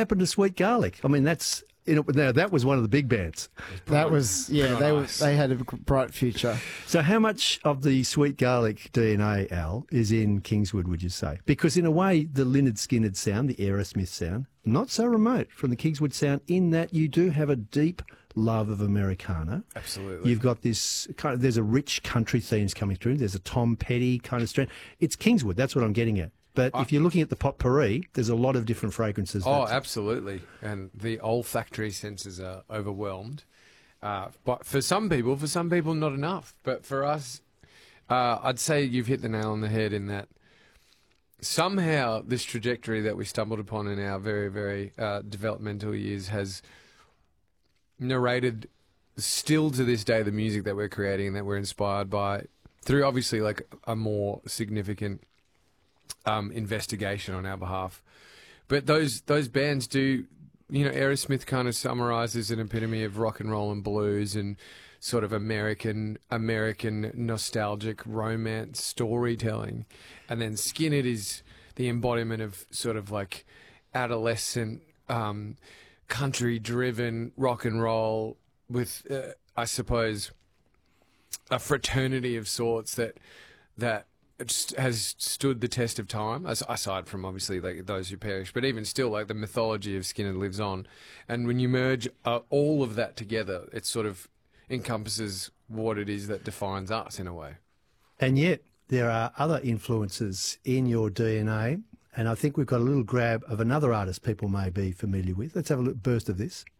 happened to Sweet Garlic? I mean, that's now that was one of the big bands. That was they had a bright future. So how much of the Sweet Garlic DNA, Al, is in Kingswood, would you say? Because in a way, the Lynyrd Skynyrd sound, the Aerosmith sound, not so remote from the Kingswood sound in that you do have a deep love of Americana. Absolutely. You've got this kind of, there's a rich country themes coming through. There's a Tom Petty kind of strand. It's Kingswood. That's what I'm getting at. But if you're looking at the potpourri, there's a lot of different fragrances. Oh, absolutely. And the olfactory senses are overwhelmed. But for some people, not enough. But for us, I'd say you've hit the nail on the head in that somehow this trajectory that we stumbled upon in our very, very developmental years has narrated still to this day the music that we're creating and that we're inspired by through obviously like a more significant investigation on our behalf. But those bands do, you know, Aerosmith kind of summarizes an epitome of rock and roll and blues and sort of American nostalgic romance storytelling. And then Skynyrd is the embodiment of sort of like adolescent country-driven rock and roll with, I suppose, a fraternity of sorts that has stood the test of time, aside from obviously like those who perish, but even still, like the mythology of Skynyrd lives on. And when you merge all of that together, it sort of encompasses what it is that defines us in a way. And yet there are other influences in your DNA, and I think we've got a little grab of another artist people may be familiar with. Let's have a little burst of this.